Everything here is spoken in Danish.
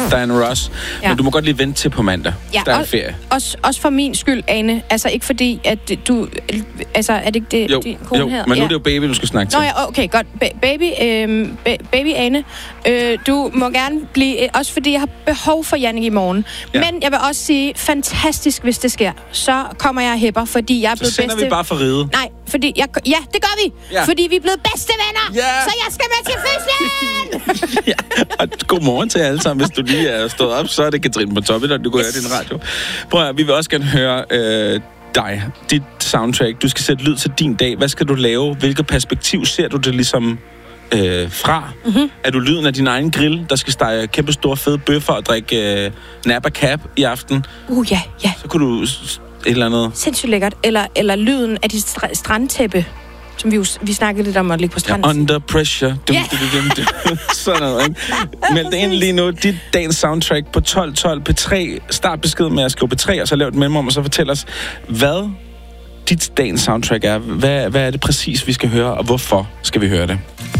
Diana Ross. Ja. Men du må godt lige vente til på mandag. Ja, der er ferie. Også for min skyld, Ane. Altså ikke fordi, at du... Altså, er det ikke det, din kone her? Men nu er det jo Baby, du skal snakke til. Nå ja, okay, godt. Baby Ane, du må gerne blive... Også fordi jeg har behov for Jannik i morgen. Ja. Men jeg vil også sige, fantastisk, hvis det sker. Så kommer jeg og hæpper, fordi jeg er blevet bedste... Så sender vi bare for ride. Nej, fordi jeg... Ja, det gør vi! Ja. Fordi vi er blevet bedste venner! Ja. Så jeg skal med til fødslen! Ja, og godmorgen til alle sammen. Hvis du lige er stået op, så er det Katrine på toppen, og du går høre din radio. Prøv at, vi vil også gerne høre dig, dit soundtrack. Du skal sætte lyd til din dag. Hvad skal du lave? Hvilket perspektiv ser du det ligesom fra? Mm-hmm. Er du lyden af din egen grill, der skal stege kæmpe store fede bøffer og drikke Napa Cap i aften? Ja. Så kunne du et eller andet... Sindssygt lækkert. Eller lyden af dit strandtæppe, som vi snakkede lidt om at ligge på stranden. Ja, under pressure. Sådan noget, ikke? Meld dig ind lige nu. Dit dagens soundtrack på 1212 P3. Start besked med at skrive P3, og så lav et mellemrum, og så fortæl os, hvad dit dagens soundtrack er. Hvad er det præcis, vi skal høre, og hvorfor skal vi høre det?